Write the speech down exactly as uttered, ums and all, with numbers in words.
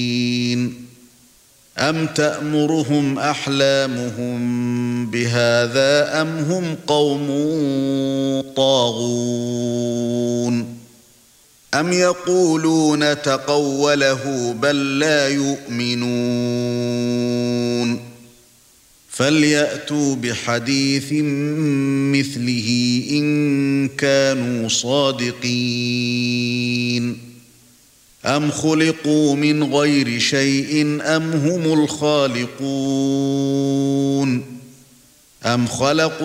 أَمْ تَأْمُرُهُمْ أَحْلَامُهُم بِهَذَا أَمْ هُمْ قَوْمٌ طَاغُونَ أَمْ يَقُولُونَ تَقَوَّلَهُ بَل لَّا يُؤْمِنُونَ فَلْيَأْتُوا بِحَدِيثٍ مِثْلِهِ إِن كَانُوا صَادِقِينَ أَمْ خُلِقُوا مِنْ غَيْرِ شَيْءٍ أَمْ هُمُ الْخَالِقُونَ أَمْ خَلَقُوا